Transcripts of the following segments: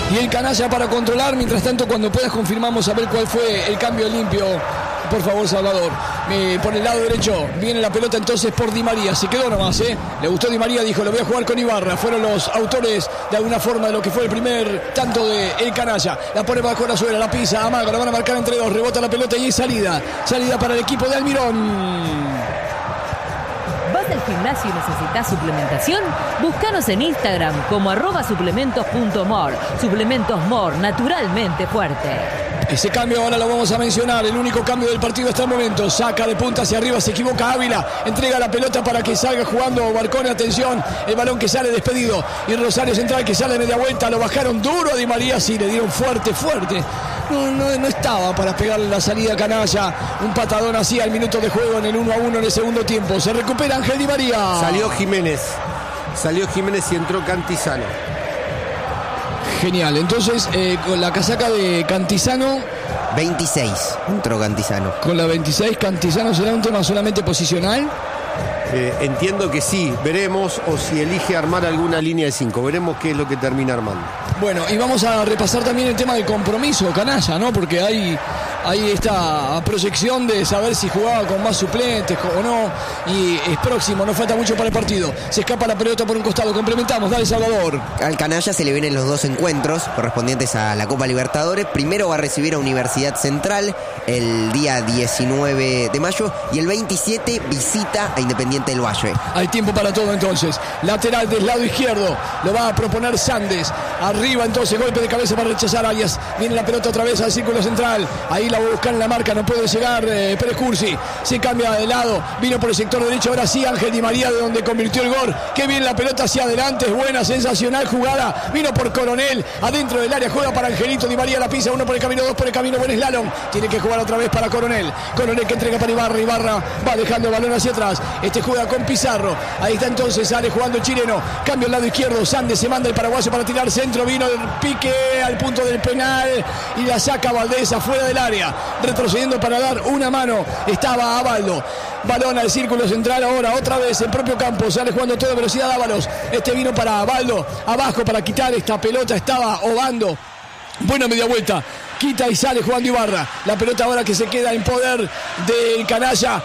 y el Canalla para controlar. Mientras tanto, cuando puedas confirmamos a ver cuál fue el cambio limpio. Por favor, Salvador. Por el lado derecho viene la pelota entonces por Di María. Se quedó nomás, ¿eh? Le gustó Di María, dijo, lo voy a jugar con Ibarra. Fueron los autores de alguna forma de lo que fue el primer tanto de el Canalla. La pone bajo la suela, la pisa, amaga, la van a marcar entre dos. Rebota la pelota y es salida. Salida para el equipo de Almirón. ¿Vas al gimnasio y necesitas suplementación? Búscanos en Instagram como @suplementos.mor. Suplementos Mor, naturalmente fuerte. Ese cambio ahora lo vamos a mencionar, el único cambio del partido hasta el momento. Saca de punta hacia arriba, se equivoca Ávila, entrega la pelota para que salga jugando Barcone, atención, el balón que sale despedido y Rosario Central que sale de media vuelta, lo bajaron duro a Di María, sí, le dieron fuerte. No estaba para pegarle la salida a Canalla, un patadón así al minuto de juego en el 1-1 en el segundo tiempo. Se recupera Ángel Di María. Salió Jiménez y entró Cantizano. Genial, entonces con la casaca de Cantizano. 26, entró Cantizano. Con la 26, Cantizano, ¿será un tema solamente posicional? Entiendo que sí, veremos, o si elige armar alguna línea de 5, veremos qué es lo que termina armando. Bueno, y vamos a repasar también el tema del compromiso, Canalla, ¿no? Porque hay esta proyección de saber si jugaba con más suplentes o no, y es próximo, no falta mucho para el partido. Se escapa la pelota por un costado, complementamos, dale Salvador. Al Canalla se le vienen los dos encuentros correspondientes a la Copa Libertadores. Primero va a recibir a Universidad Central el día 19 de mayo y el 27 visita a Independiente del Valle. Hay tiempo para todo entonces. Lateral del lado izquierdo, lo va a proponer Sandes. Arriba entonces, golpe de cabeza para rechazar Arias. Viene la pelota otra vez al círculo central. Ahí la va a buscar en la marca, no puede llegar Pérez Cursi. Se cambia de lado, vino por el sector derecho, ahora sí Ángel Di María, de donde convirtió el gol. Qué bien la pelota hacia adelante, es buena, sensacional jugada. Vino por Coronel, adentro del área, juega para Angelito Di María, la pisa, uno por el camino, dos por el camino, buen slalom. Tiene que jugar otra vez para Coronel. Coronel que entrega para Ibarra, Ibarra va dejando el balón hacia atrás. Este juega con Pizarro, ahí está entonces, sale jugando el chileno. Cambio al lado izquierdo, Sandes se manda el paraguayo para tirar centro, vino el pique al punto del penal y la saca Valdés afuera del área. Retrocediendo para dar una mano estaba Abaldo. Balón al círculo central ahora, otra vez en propio campo, sale jugando a toda velocidad Ábalos. Este vino para Abaldo, abajo para quitar esta pelota, estaba Obando. Buena media vuelta. Quita y sale jugando Ibarra. La pelota ahora que se queda en poder del Canalla.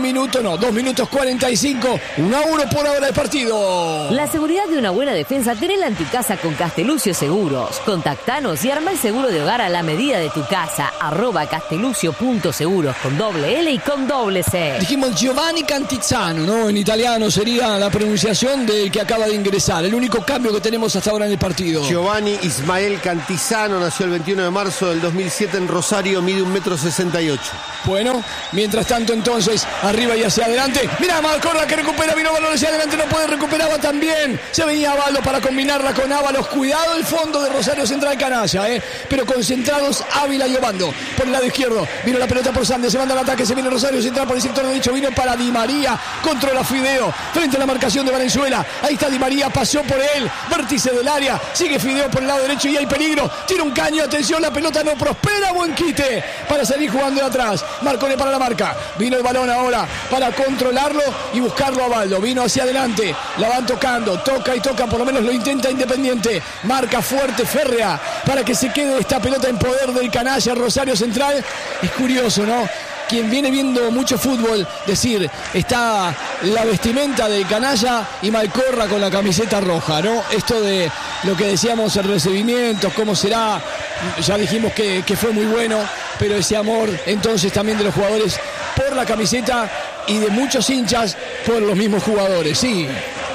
2 minutos 45. 1-1 por ahora el partido. La seguridad de una buena defensa tenela en tu casa con Castelucio Seguros. Contactanos y arma el seguro de hogar a la medida de tu casa. @castelucio.seguros con doble L y con doble C. Dijimos Giovanni Cantizano, ¿no? En italiano sería la pronunciación del que acaba de ingresar. El único cambio que tenemos hasta ahora en el partido. Giovanni Ismael Cantizano nació el 21 de marzo del 2007 en Rosario, mide 1,68 m. Bueno, mientras tanto entonces, arriba y hacia adelante. Mirá, Malcorra que recupera, vino balón hacia adelante, no puede, recuperaba también. Se venía Abaldo para combinarla con Ábalos. Cuidado el fondo de Rosario Central Canalla, pero concentrados Ávila y Obando. Por el lado izquierdo, vino la pelota por Sandes, se manda al ataque, se viene Rosario Central por el sector derecho, vino para Di María, controla Fideo, frente a la marcación de Valenzuela. Ahí está Di María, pasó por él, vértice del área, sigue Fideo por el lado derecho y hay peligro. Tira un caño, atención, la pelota no prospera, buen quite para salir jugando de atrás. Marcone para la marca, vino el balón ahora para controlarlo y buscarlo a Abaldo, vino hacia adelante, la van tocando, toca y toca, por lo menos lo intenta Independiente, marca fuerte, férrea, para que se quede esta pelota en poder del Canalla. Rosario Central, es curioso, ¿no? Quien viene viendo mucho fútbol, decir, está la vestimenta del Canalla y Malcorra con la camiseta roja, ¿no? Esto de lo que decíamos, el recibimiento, cómo será, ya dijimos que fue muy bueno, pero ese amor entonces también de los jugadores por la camiseta y de muchos hinchas por los mismos jugadores, sí.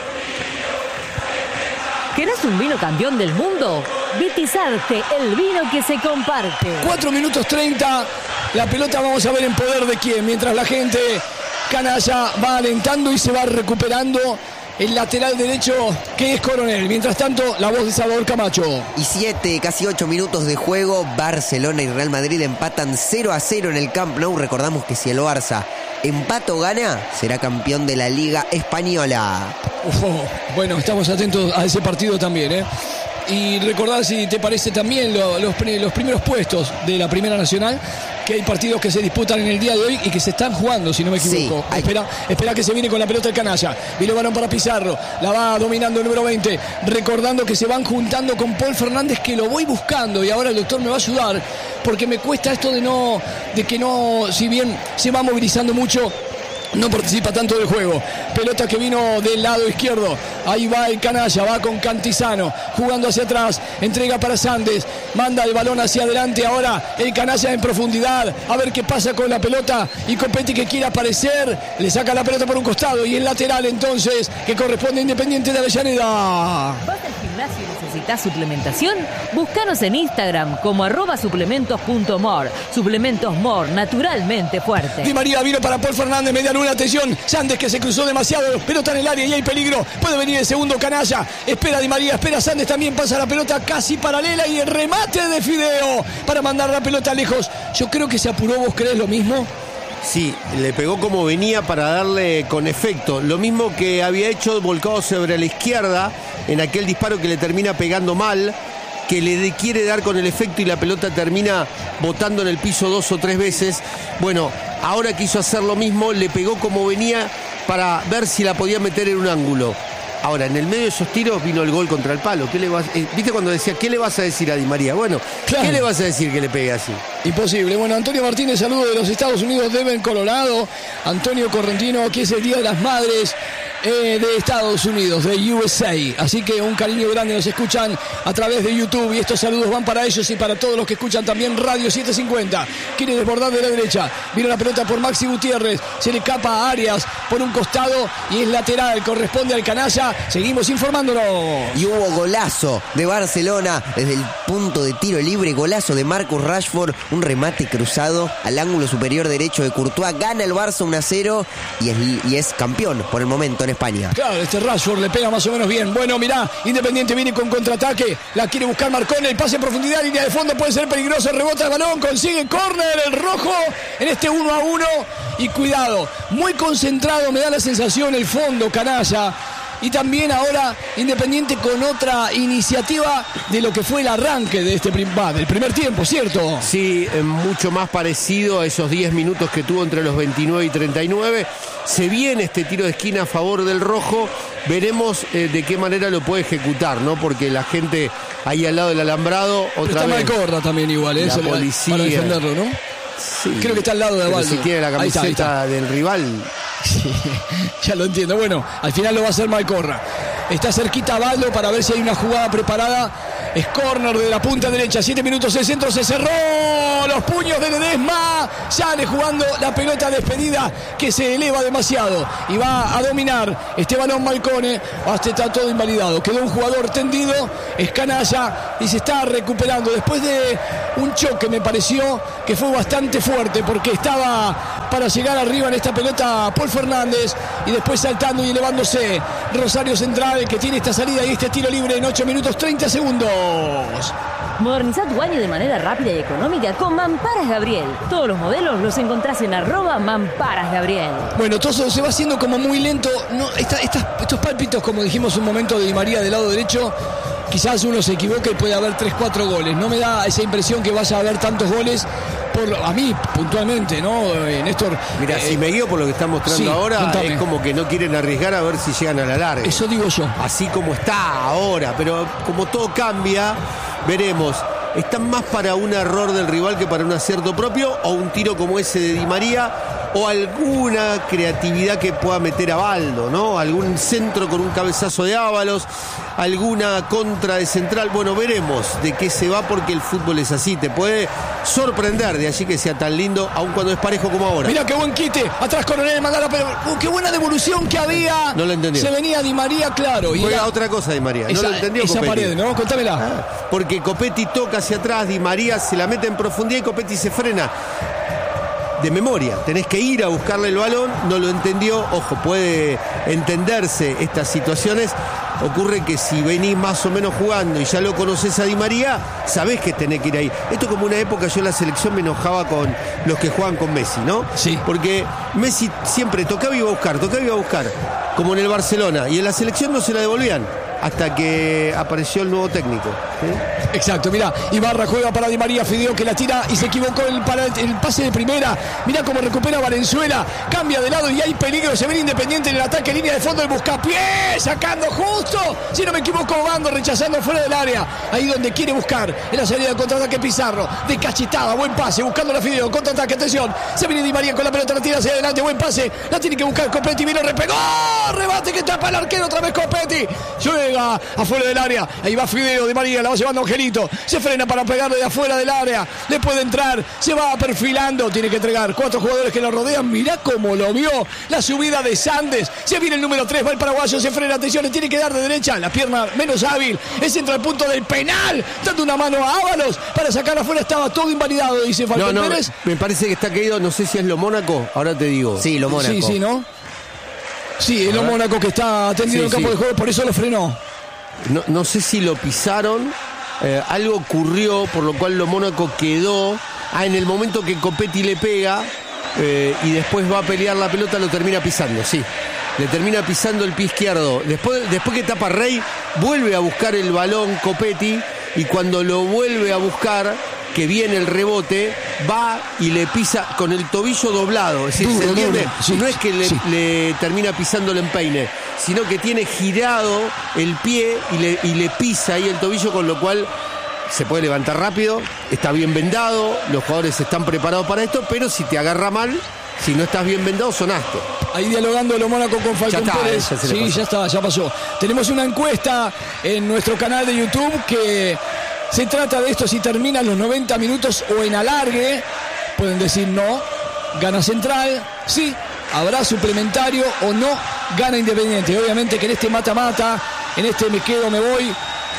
¿Querés un vino campeón del mundo? Vitizarte, el vino que se comparte. 4 minutos 30, la pelota vamos a ver en poder de quién, mientras la gente Canalla va alentando y se va recuperando el lateral derecho que es Coronel. Mientras tanto, la voz de Salvador Camacho. Y 7, casi 8 minutos de juego, Barcelona y Real Madrid empatan 0-0 en el Camp Nou. Recordamos que si el Barça empata o gana, será campeón de la Liga Española. Bueno, estamos atentos a ese partido también, y recordar, si te parece, también los primeros puestos de la Primera Nacional, que hay partidos que se disputan en el día de hoy y que se están jugando, si no me equivoco. Sí, Espera que se viene con la pelota el canalla. Viene el balón para Pizarro. La va dominando el número 20. Recordando que se van juntando con Paul Fernández, que lo voy buscando. Y ahora el doctor me va a ayudar, porque me cuesta esto de que no, si bien se va movilizando mucho, no participa tanto del juego. Pelota que vino del lado izquierdo. Ahí va el canalla, va con Cantizano, jugando hacia atrás, entrega para Sandes, manda el balón hacia adelante. Ahora el canalla en profundidad, a ver qué pasa con la pelota. Y Copetti, que quiere aparecer, le saca la pelota por un costado. Y el lateral entonces, que corresponde a Independiente de Avellaneda. ¿Vas al gimnasio y necesitas suplementación? Búscanos en Instagram como @suplementos.mor. Suplementos Mor, naturalmente fuerte. Di María vino para Paul Fernández, media luna, atención. Sandes, que se cruzó demasiado, pelota en el área y hay peligro. Puede venir el segundo canalla. Espera Di María, espera Sandes, también pasa la pelota casi paralela y el remate de Fideo para mandar la pelota lejos. Yo creo que se apuró, ¿vos crees lo mismo? Sí, le pegó como venía para darle con efecto. Lo mismo que había hecho volcado sobre la izquierda en aquel disparo que le termina pegando mal, que le quiere dar con el efecto y la pelota termina botando en el piso 2 o 3 veces. Bueno, ahora quiso hacer lo mismo, le pegó como venía para ver si la podía meter en un ángulo. Ahora, en el medio de esos tiros vino el gol contra el palo. ¿Viste cuando decía, qué le vas a decir a Di María? Bueno, claro. ¿Qué le vas a decir que le pegue así? Imposible. Bueno, Antonio Martínez, saludo de los Estados Unidos, Denver, Colorado. Antonio Correntino, aquí es el Día de las Madres de Estados Unidos, de USA. Así que un cariño grande, nos escuchan a través de YouTube y estos saludos van para ellos y para todos los que escuchan también Radio 750. Quiere desbordar de la derecha, viene la pelota por Maxi Gutiérrez, se le escapa a Arias por un costado y es lateral, corresponde al canalla. Seguimos informándolo. Y hubo golazo de Barcelona desde el punto de tiro libre, golazo de Marcus Rashford, un remate cruzado al ángulo superior derecho de Courtois. Gana el Barça 1-0 y es campeón por el momento en España. Claro, Rashford le pega más o menos bien. Bueno, mirá, Independiente viene con contraataque, la quiere buscar Marcone, el pase en profundidad, línea de fondo, puede ser peligroso, rebota el balón, consigue córner, el rojo en este 1-1 y cuidado, muy concentrado, me da la sensación el fondo, canalla. Y también ahora Independiente con otra iniciativa de lo que fue el arranque de del primer tiempo, ¿cierto? Sí, mucho más parecido a esos 10 minutos que tuvo entre los 29 y 39. Se viene este tiro de esquina a favor del rojo. Veremos de qué manera lo puede ejecutar, ¿no? Porque la gente ahí al lado del alambrado, otra vez. Está Malcorra también igual, la policía. Para defenderlo, ¿no? Sí. Creo que está al lado de Abaldo. Si tiene la camiseta del rival. Sí, ya lo entiendo. Bueno, al final lo va a hacer Malcorra. Está cerquita Abaldo para ver si hay una jugada preparada. Es córner de la punta derecha. 7 minutos el centro, se cerró. Los puños de Ledesma. Sale jugando la pelota despedida que se eleva demasiado. Y va a dominar este balón Malcone. Hasta está todo invalidado. Quedó un jugador tendido. Es canalla y se está recuperando. Después de un choque, me pareció que fue bastante fuerte porque estaba para llegar arriba en esta pelota Paul Fernández. Y después saltando y elevándose Rosario Central, que tiene esta salida y este tiro libre en 8 minutos 30 segundos. Moderniza tu baño de manera rápida y económica con Mamparas Gabriel. Todos los modelos los encontrás en @Mamparas Gabriel. Bueno, todo eso se va haciendo como muy lento. No, estos pálpitos, como dijimos un momento, de Di María del lado derecho, quizás uno se equivoque y puede haber 3-4 goles. No me da esa impresión que vaya a haber tantos goles, a mí puntualmente, ¿no, Néstor? Mira, si me guío por lo que están mostrando sí, ahora, contame. Es como que no quieren arriesgar a ver si llegan a la larga. Eso digo yo. Así como está ahora, pero como todo cambia, veremos. ¿Están más para un error del rival que para un acierto propio? ¿O un tiro como ese de Di María? ¿O alguna creatividad que pueda meter a Abaldo, ¿no? Algún centro con un cabezazo de Ábalos, alguna contra de Central. Bueno, veremos de qué se va, porque el fútbol es así. Te puede sorprender, de allí que sea tan lindo, aun cuando es parejo como ahora. Mirá qué buen quite. Atrás Coronel, mandar la pelota. Qué buena devolución que había. No lo entendió. Se venía Di María, claro. Y juega otra cosa Di María. No lo entendió esa Copetti. Pared, ¿no? Contámela. Porque Copetti toca hacia atrás, Di María se la mete en profundidad y Copetti se frena. De memoria, tenés que ir a buscarle el balón, no lo entendió. Ojo, puede entenderse estas situaciones. Ocurre que si venís más o menos jugando y ya lo conoces a Di María, sabés que tenés que ir ahí. Esto como una época, yo en la selección me enojaba con los que juegan con Messi, ¿no? Sí. Porque Messi siempre tocaba y iba a buscar, como en el Barcelona, y en la selección no se la devolvían. hasta que apareció el nuevo técnico. ¿Sí? Exacto, mirá, Ibarra juega para Di María, Fideo que la tira y se equivocó el pase de primera. Mirá cómo recupera Valenzuela, cambia de lado y hay peligro, se ve Independiente en el ataque, línea de fondo, el buscapié, sacando justo, si no me equivoco, Obando, rechazando fuera del área, ahí donde quiere buscar, en la salida del contraataque Pizarro, de cachetada, buen pase, buscando la Fideo, contraataque, atención, se viene Di María con la pelota, la tira hacia adelante, buen pase, la tiene que buscar Copetti, vino, repegó, rebate que tapa el arquero, otra vez Copetti, llega afuera del área, ahí va Fideo, Di María, la va llevando Angelito, se frena para pegarle de afuera del área, le puede entrar, se va perfilando, tiene que entregar, 4 jugadores que lo rodean, mirá cómo lo vio, la subida de Sandes, se viene el número 3, va el paraguayo, se frena, atención, le tiene que dar de derecha, la pierna menos hábil, es entre el punto del penal, dando una mano a Ábalos, para sacar afuera, estaba todo invalidado, dice Falcón Pérez. Me parece que está caído, no sé si es lo Mónaco, ahora te digo. Sí, lo Mónaco. Sí, ¿no? Sí, es lo Mónaco que está tendido en el campo de juego, por eso lo frenó. No sé si lo pisaron, algo ocurrió, por lo cual lo Mónaco quedó. En el momento que Copetti le pega y después va a pelear la pelota, lo termina pisando, sí. Le termina pisando el pie izquierdo. Después que tapa Rey, vuelve a buscar el balón Copetti y cuando lo vuelve a buscar, que viene el rebote, va y le pisa con el tobillo doblado. Es decir, ¿se entiende? Sí, no es que le termina pisando el empeine, sino que tiene girado el pie y le pisa ahí el tobillo, con lo cual se puede levantar rápido, está bien vendado, los jugadores están preparados para esto, pero si te agarra mal, si no estás bien vendado, sonaste. Ahí dialogando lo Mónaco con Falcón Pérez. Sí, ya está, ya pasó. Tenemos una encuesta en nuestro canal de YouTube que se trata de esto, si terminan los 90 minutos o en alargue. Pueden decir no, gana Central, sí, habrá suplementario o no, gana Independiente. Obviamente que en este mata-mata, en este me quedo, me voy,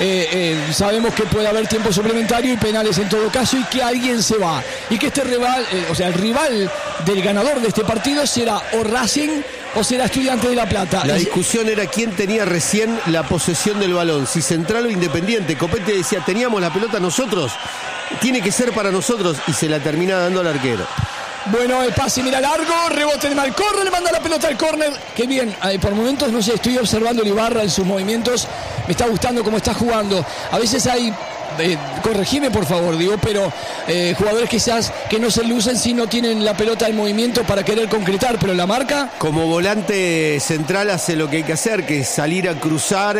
sabemos que puede haber tiempo suplementario y penales en todo caso, y que alguien se va, y que este rival, el rival del ganador de este partido será o Racing o será Estudiantes de La Plata. La discusión era quién tenía recién la posesión del balón, si Central o Independiente. Copete decía, teníamos la pelota nosotros, tiene que ser para nosotros, y se la termina dando al arquero. Bueno, el pase, mira, largo, rebote de Malcorra, le manda la pelota al córner. Qué bien, por momentos, no sé, estoy observando a Ibarra en sus movimientos, me está gustando cómo está jugando. A veces hay, corregime por favor, digo, pero jugadores quizás que no se lucen si no tienen la pelota en movimiento para querer concretar, pero la marca... Como volante central hace lo que hay que hacer, que es salir a cruzar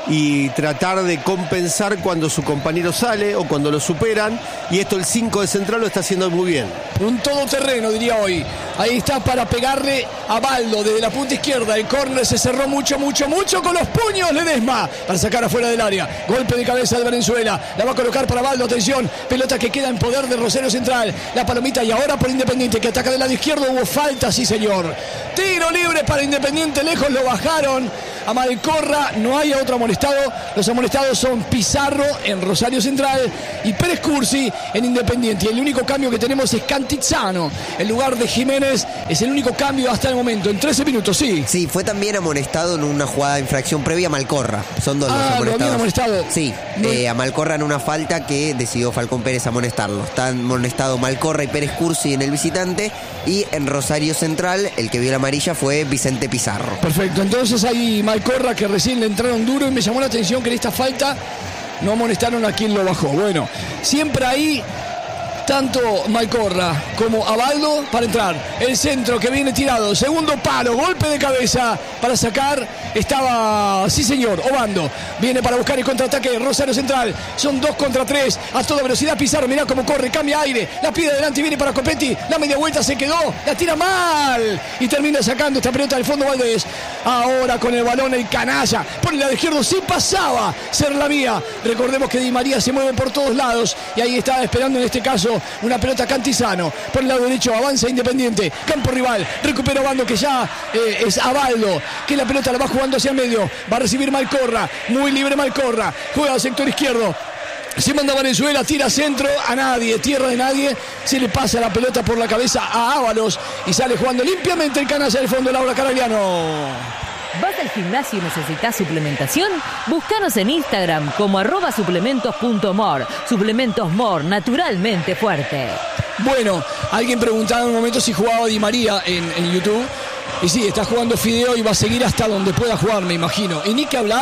y tratar de compensar cuando su compañero sale o cuando lo superan, y esto el 5 de Central lo está haciendo muy bien. Un todoterreno, diría hoy. Ahí está para pegarle a Baldo desde la punta izquierda. El córner se cerró mucho con los puños Ledesma para sacar afuera del área. Golpe de cabeza de Valenzuela. La va a colocar para Baldo, atención. Pelota que queda en poder de Rosario Central. La palomita y ahora por Independiente que ataca del lado izquierdo. Hubo falta, sí señor. Tiro libre para Independiente, lejos lo bajaron a Malcorra, no hay otro amonestado. Los amonestados son Pizarro en Rosario Central y Pérez Cursi en Independiente. Y el único cambio que tenemos es Cantizano en lugar de Jiménez. Es el único cambio hasta el momento. En 13 minutos, sí. Sí, fue también amonestado en una jugada de infracción previa a Malcorra. Son dos los amonestados. ¿Lo habían amonestado? Sí, a Malcorra en una falta que decidió Falcón Pérez amonestarlo. Están amonestados Malcorra y Pérez Cursi en el visitante, y en Rosario Central el que vio la amarilla fue Vicente Pizarro. Perfecto, entonces ahí Malcorra que recién le entraron duro, y me llamó la atención que en esta falta no amonestaron a quien lo bajó. Bueno, siempre ahí tanto Malcorra como Abaldo para entrar. El centro que viene tirado, segundo palo, golpe de cabeza para sacar. Estaba, sí señor, Obando. Viene para buscar el contraataque de Rosario Central. Son 2 contra 3. A toda velocidad Pizarro, mirá cómo corre, cambia aire. La pide adelante y viene para Copetti. La media vuelta se quedó, la tira mal. Y termina sacando esta pelota del fondo Valdés. Ahora con el balón el canalla. Por el lado izquierdo sí pasaba ser la vía. Recordemos que Di María se mueve por todos lados. Y ahí estaba esperando en este caso una pelota Cantizano. Por el lado derecho avanza Independiente. Campo rival. Recupera Obando que ya es Abaldo. Que la pelota la va jugando hacia el medio. Va a recibir Malcorra. Muy libre Malcorra. Juega al sector izquierdo. Se manda Valenzuela, tira centro a nadie, tierra de nadie, se le pasa la pelota por la cabeza a Ábalos y sale jugando limpiamente el canalla del fondo, Laura Caragliano. ¿Vas al gimnasio y necesitas suplementación? Búscanos en Instagram como @suplementos.mor. Suplementos Mor, naturalmente fuerte. Bueno, alguien preguntaba en un momento si jugaba Di María en YouTube. Y sí, está jugando Fideo y va a seguir hasta donde pueda jugar, me imagino. Y ni que hablar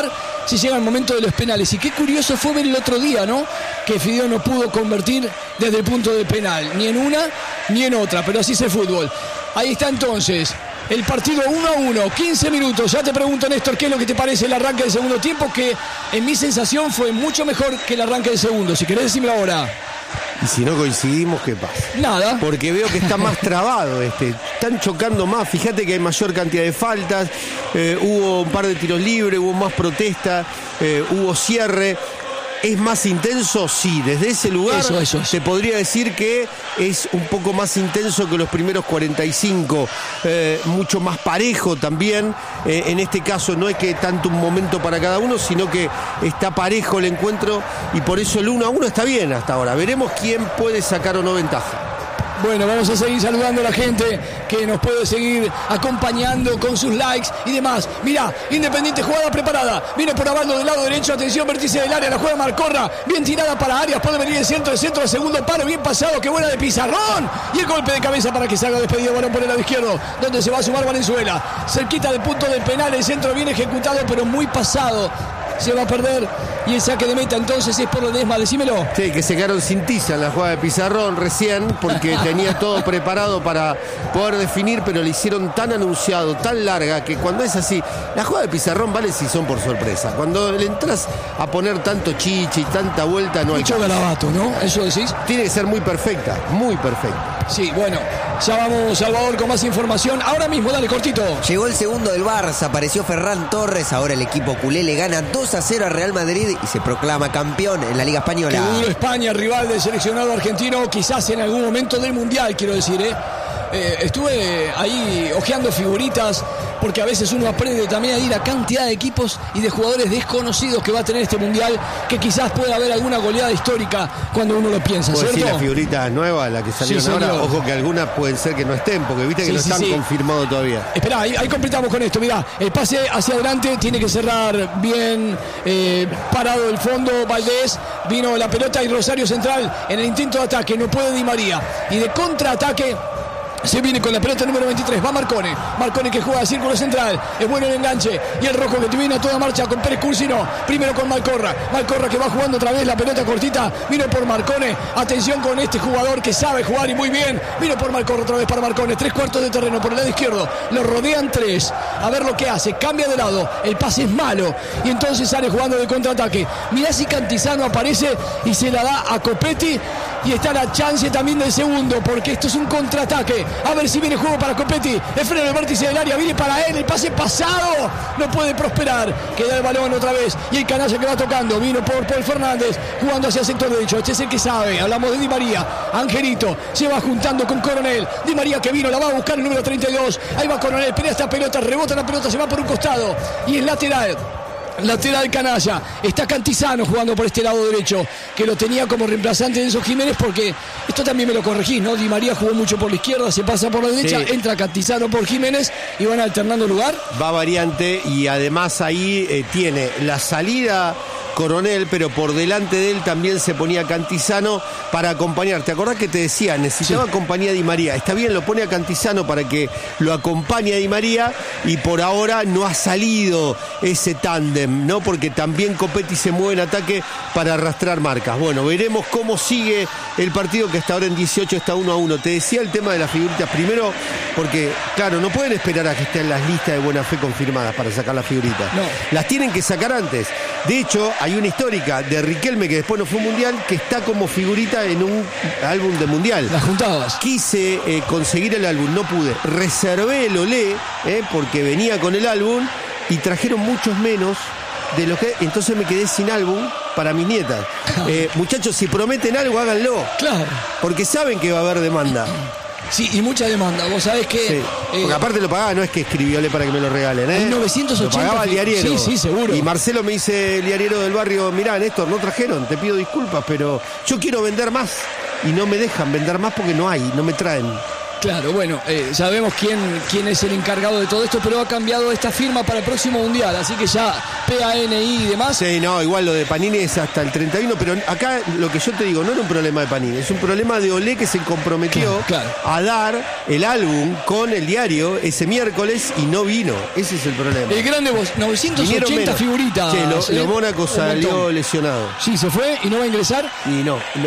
si llega el momento de los penales. Y qué curioso fue ver el otro día, ¿no? Que Fideo no pudo convertir desde el punto de penal, ni en una ni en otra, pero así es el fútbol. Ahí está entonces el partido 1-1, 15 minutos. Ya te pregunto, Néstor, ¿qué es lo que te parece el arranque del segundo tiempo? Que en mi sensación fue mucho mejor que el arranque del segundo. Si querés decirme ahora. Y si no coincidimos, ¿qué pasa? Nada. Porque veo que está más trabado. Están chocando más. Fíjate que hay mayor cantidad de faltas. Hubo un par de tiros libres, hubo más protesta, hubo cierre. ¿Es más intenso? Sí, desde ese lugar eso. se podría decir que es un poco más intenso que los primeros 45, mucho más parejo también. En este caso no es que tanto un momento para cada uno, sino que está parejo el encuentro y por eso el 1-1 está bien hasta ahora. Veremos quién puede sacar o no ventaja. Bueno, vamos a seguir saludando a la gente que nos puede seguir acompañando con sus likes y demás. Mirá, Independiente, jugada preparada. Viene por Abaldo del lado derecho. Atención, vértice del área. La juega Malcorra. Bien tirada para Arias. Puede venir el centro al segundo palo. Bien pasado. Qué buena de Pizarrón. Y el golpe de cabeza para que salga despedido. Balón por el lado izquierdo, donde se va a sumar Valenzuela. Cerquita del punto del penal. El centro bien ejecutado, pero muy pasado. Se va a perder y el saque de meta entonces es por Ledesma, decímelo. Sí, que se quedaron sin tiza en la jugada de Pizarrón recién porque tenía todo preparado para poder definir, pero le hicieron tan anunciado, tan larga, que cuando es así, la jugada de Pizarrón vale si son por sorpresa. Cuando le entras a poner tanto chichi y tanta vuelta, no hay mucho garabato, ¿no? ¿Eso decís? Tiene que ser muy perfecta, muy perfecta. Sí, bueno, ya vamos, Salvador, con más información. Ahora mismo, dale, cortito. Llegó el segundo del Barça, apareció Ferran Torres. Ahora el equipo culé le gana 2-0 a Real Madrid y se proclama campeón en la Liga Española. Qué duro España, rival del seleccionado argentino, quizás en algún momento del Mundial, quiero decir, estuve ahí hojeando figuritas, porque a veces uno aprende también a ir a cantidad de equipos y de jugadores desconocidos que va a tener este Mundial, que quizás pueda haber alguna goleada histórica cuando uno lo piensa, ¿cierto? Sí, las figuritas nuevas, las que salieron sí, ahora, señor. Ojo que algunas pueden ser que no estén, porque viste que no están confirmados todavía. Esperá, ahí completamos con esto, mirá, el pase hacia adelante tiene que cerrar bien parado el fondo Valdés, vino la pelota y Rosario Central en el intento de ataque, no puede Di María, y de contraataque se viene con la pelota número 23, va Marcone que juega al círculo central, es bueno el enganche, y el rojo que viene a toda marcha con Pérez Cursino, primero con Malcorra que va jugando otra vez la pelota cortita, vino por Marcone, atención con este jugador que sabe jugar y muy bien, vino por Malcorra otra vez para Marcone, 3/4 de terreno por el lado izquierdo, lo rodean 3, a ver lo que hace, cambia de lado, el pase es malo, y entonces sale jugando de contraataque, mirá si Cantizano aparece y se la da a Copetti, y está la chance también del segundo, porque esto es un contraataque. A ver si viene juego para Copetti. El freno del vértice del área, viene para él. El pase pasado. No puede prosperar. Queda el balón otra vez. Y el canalla que va tocando. Vino por Paul Fernández. Jugando hacia el sector derecho. Este es el que sabe. Hablamos de Di María. Angelito se va juntando con Coronel. Di María que vino. La va a buscar el número 32. Ahí va Coronel. Pelea esta pelota. Rebota la pelota. Se va por un costado. Y es lateral canalla, está Cantizano jugando por este lado derecho, que lo tenía como reemplazante de Enzo Jiménez, porque esto también me lo corregís, ¿no? Di María jugó mucho por la izquierda, se pasa por la derecha, sí. Entra Cantizano por Jiménez y van alternando lugar. Va variante y además ahí tiene la salida Coronel, pero por delante de él también se ponía Cantizano para acompañar. ¿Te acordás que te decía? Necesitaba compañía Di María. Está bien, lo pone a Cantizano para que lo acompañe a Di María y por ahora no ha salido ese tándem, ¿no? Porque también Copetti se mueve en ataque para arrastrar marcas. Bueno, veremos cómo sigue el partido, que hasta ahora en 18 está 1-1. Te decía el tema de las figuritas. Primero, porque, claro, no pueden esperar a que estén las listas de buena fe confirmadas para sacar las figuritas. No. Las tienen que sacar antes. De hecho, hay una histórica de Riquelme, que después no fue mundial, que está como figurita en un álbum de mundial. Las juntabas. Quise conseguir el álbum, no pude. Reservé el Olé, porque venía con el álbum, y trajeron muchos menos de los que... Entonces me quedé sin álbum para mis nietas. Muchachos, si prometen algo, háganlo. Claro. Porque saben que va a haber demanda. Sí, y mucha demanda. Vos sabés que... Sí. Porque aparte lo pagaba, no es que escribióle para que me lo regalen, ¿eh? 980. Lo pagaba el diariero. Sí, seguro. Y Marcelo me dice, el diariero del barrio, mirá, Néstor, no trajeron, te pido disculpas, pero yo quiero vender más. Y no me dejan vender más porque no hay, no me traen. Claro, bueno, sabemos quién es el encargado de todo esto, pero ha cambiado esta firma para el próximo Mundial, así que ya PANI y demás. Sí, no, igual lo de Panini es hasta el 31, pero acá lo que yo te digo no era un problema de Panini, es un problema de Olé, que se comprometió a dar el álbum con el diario ese miércoles y no vino. Ese es el problema. El grande 980 figuritas. Sí, lo Mónaco salió lesionado. Sí, se fue y no va a ingresar. Y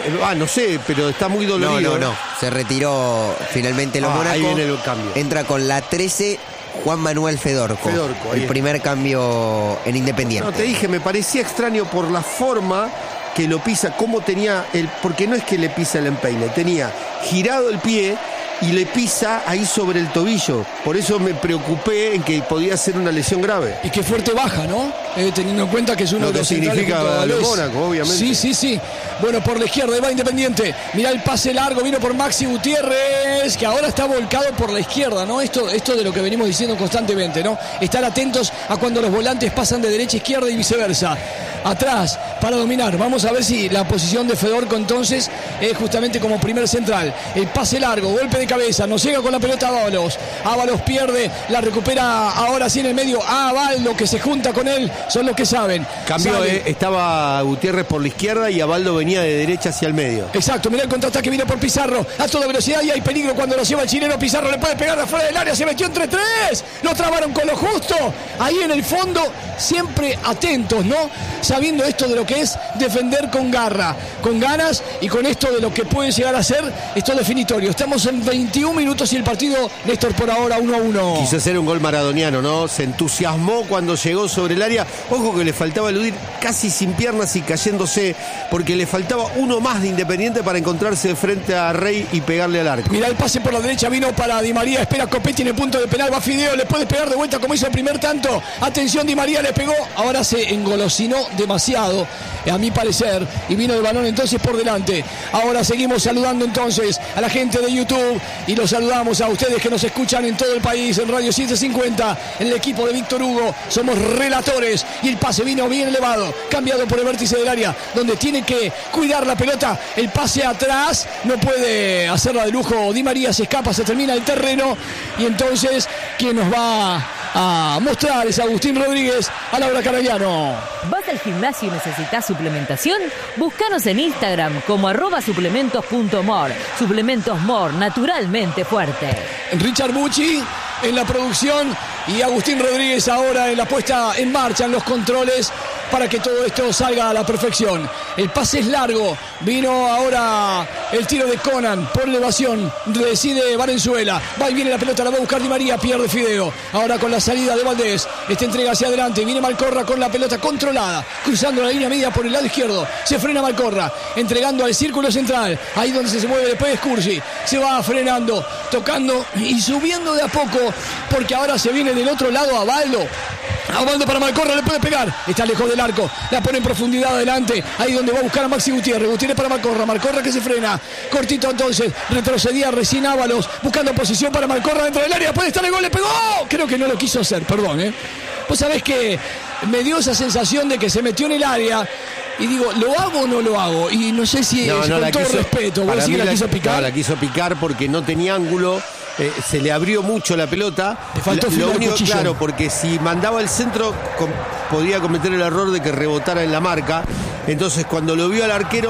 no sé, pero está muy dolorido. No. Se retiró finalmente lo Mónaco. Ahí viene el cambio. Entra con la 13 Juan Manuel Fedorco. El primer cambio en Independiente. No, te dije, me parecía extraño por la forma que lo pisa, cómo tenía porque no es que le pisa el empeine, tenía girado el pie y le pisa ahí sobre el tobillo. Por eso me preocupé en que podía ser una lesión grave. Y qué fuerte baja, ¿no? Teniendo en cuenta que es uno de los significa lo Mónaco, obviamente. Sí. Bueno, por la izquierda va Independiente. Mirá el pase largo, vino por Maxi Gutiérrez, que ahora está volcado por la izquierda, ¿no? Esto de lo que venimos diciendo constantemente, ¿no? Estar atentos a cuando los volantes pasan de derecha a izquierda y viceversa. Atrás, para dominar. Vamos a ver si la posición de Fedorco entonces es justamente como primer central. El pase largo, golpe de cabeza, nos llega con la pelota Ábalos. Ábalos pierde, la recupera ahora sí en el medio. Abaldo, que se junta con él, son los que saben. Cambio, estaba Gutiérrez por la izquierda y Abaldo venía de derecha hacia el medio. Exacto, mirá el contraataque, viene por Pizarro a toda velocidad y hay peligro cuando lo lleva el chileno. Pizarro le puede pegar de afuera del área, se metió entre tres, lo trabaron con lo justo. Ahí en el fondo, siempre atentos, ¿no? Sabiendo esto de lo que es defender con garra, con ganas y con esto de lo que puede llegar a ser esto definitorio. Estamos en 21 minutos y el partido, Néstor, por ahora 1-1. Quiso hacer un gol maradoniano, ¿no? Se entusiasmó cuando llegó sobre el área. Ojo que le faltaba eludir casi sin piernas y cayéndose, porque le faltaba uno más de Independiente para encontrarse de frente a Rey y pegarle al arco. Mirá el pase por la derecha, vino para Di María, espera Copetti en el punto de penal, va Fideo, le puede pegar de vuelta como hizo el primer tanto. Atención, Di María le pegó, ahora se engolosinó demasiado, a mi parecer, y vino el balón entonces por delante. Ahora seguimos saludando entonces a la gente de YouTube y los saludamos a ustedes que nos escuchan en todo el país, en Radio 750, en el equipo de Víctor Hugo, somos relatores y el pase vino bien elevado, cambiado por el vértice del área, donde tiene que cuidar la pelota, el pase atrás, no puede hacerla de lujo, Di María se escapa, se termina el terreno y entonces quien nos va a mostrar es Agustín Rodríguez, a Laura Caragliano. ¿Vas al gimnasio y necesitas suplementación? Búscanos en Instagram como @suplementos.mor. Suplementos Mor, naturalmente fuerte. Richard Bucci en la producción y Agustín Rodríguez ahora en la puesta en marcha, en los controles, para que todo esto salga a la perfección. El pase es largo, vino ahora el tiro de Conan por elevación, decide Valenzuela, va y viene la pelota, la va a buscar Di María, pierde Fideo, ahora con la salida de Valdés, esta entrega hacia adelante, viene Malcorra con la pelota controlada, cruzando la línea media por el lado izquierdo, se frena Malcorra, entregando al círculo central, ahí donde se mueve después Cursi, se va frenando, tocando y subiendo de a poco, porque ahora se viene del otro lado Abaldo para Malcorra, le puede pegar, está lejos del arco, la pone en profundidad adelante, ahí donde va a buscar a Maxi Gutiérrez para Malcorra que se frena, cortito entonces, retrocedía recién Ábalos, buscando posición para Malcorra dentro del área, puede estar el gol, le pegó, creo que no lo quiso hacer, perdón, vos sabés que me dio esa sensación de que se metió en el área y digo, ¿lo hago o no lo hago? Y no sé si con todo respeto, ¿vos decís que la quiso picar? No, la quiso picar porque no tenía ángulo. Se le abrió mucho la pelota. Le faltó lo único, cuchillo. claro, porque si mandaba el centro podía cometer el error de que rebotara en la marca. Entonces cuando lo vio al arquero,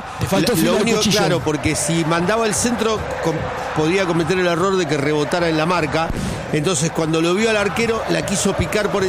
lo único, claro, porque si mandaba el centro podía cometer el error de que rebotara en la marca. Entonces cuando lo vio al arquero la quiso picar por